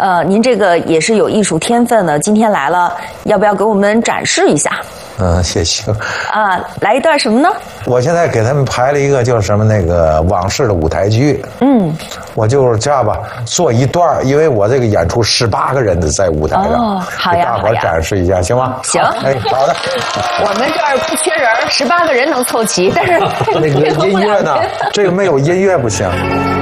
您这个也是有艺术天分的，今天来了，要不要给我们展示一下？ 谢谢。 来一段什么呢？ 我现在给他们排了一个就是什么那个往事的舞台剧。我就是这样吧，做一段，因为我这个演出18个人的在舞台上， 好呀， 给大伙展示一下，行吗？ 行， 好的。 我们这儿不缺人，18个人能凑齐，但是那个音乐呢？这个没有音乐不行。